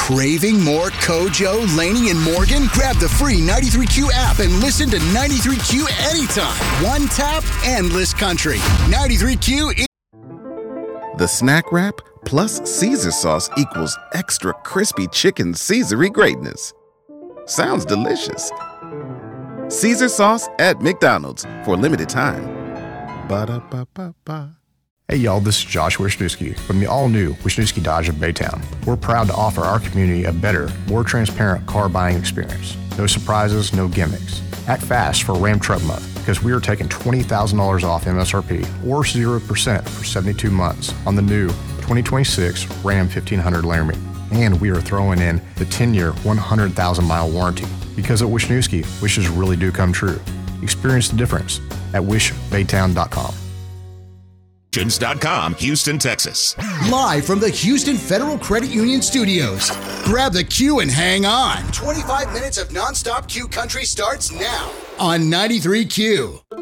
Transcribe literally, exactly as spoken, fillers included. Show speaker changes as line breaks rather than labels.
Craving more Kojo, Laney, and Morgan? Grab the free ninety-three Q app and listen to ninety-three Q anytime. One tap, endless country. ninety-three Q.
The Snack Wrap plus Caesar sauce equals extra crispy chicken Caesar-y greatness. Sounds delicious. Caesar sauce at McDonald's for a limited time. Ba-da-ba-ba-ba.
Hey y'all, this is Josh Wisniewski from the all-new Wisniewski Dodge of Baytown. We're proud to offer our community a better, more transparent car buying experience. No surprises, no gimmicks. Act fast for Ram Truck Month because we are taking twenty thousand dollars off M S R P or zero percent for seventy-two months on the new twenty twenty-six Ram fifteen hundred Laramie. And we are throwing in the ten-year, one hundred thousand mile warranty. Because at Wisniewski, wishes really do come true. Experience the difference at wish baytown dot com.
dot com, Houston, Texas.
Live from the Houston Federal Credit Union Studios. Grab the Q and hang on. twenty-five minutes of nonstop Q country starts now on ninety-three Q.